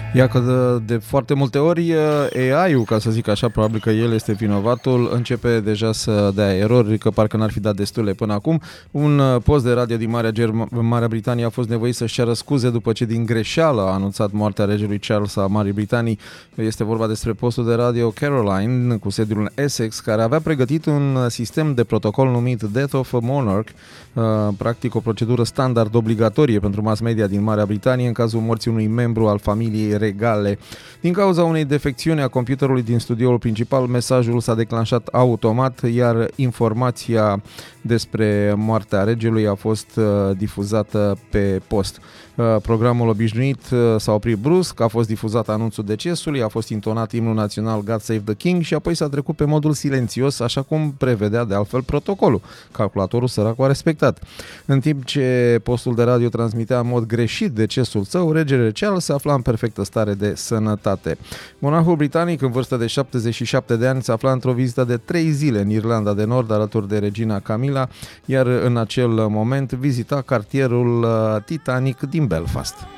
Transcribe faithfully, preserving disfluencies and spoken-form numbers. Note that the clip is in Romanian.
Ia că de, de foarte multe ori A I-ul, ca să zic așa, probabil că el este vinovatul, începe deja să dea erori, că parcă n-ar fi dat destule până acum. Un post de radio din Marea, Germ- Marea Britanie a fost nevoit să-și ceară scuze după ce din greșeală a anunțat moartea regelui Charles a Marii Britanii. Este vorba despre postul de radio Caroline, cu sediul în Essex, care avea pregătit un sistem de protocol numit Death of a Monarch, practic o procedură standard obligatorie pentru mass media din Marea Britanie în cazul morții unui membru al familiei regale. Din cauza unei defecțiuni a computerului din studioul principal, mesajul s-a declanșat automat, iar informația despre moartea regelui a fost uh, difuzată pe post. Uh, programul obișnuit uh, s-a oprit brusc, a fost difuzat anunțul decesului, a fost intonat imnul național God Save the King și apoi s-a trecut pe modul silențios, așa cum prevedea de altfel protocolul. Calculatorul săracu a respectat. În timp ce postul de radio transmitea în mod greșit decesul său, regele Charles se afla în perfectă stare de sănătate. Monarhul britanic, în vârstă de șaptezeci și șapte de ani, se afla într-o vizită de trei zile în Irlanda de Nord, alături de regina Camilla, iar în acel moment vizita cartierul Titanic din Belfast.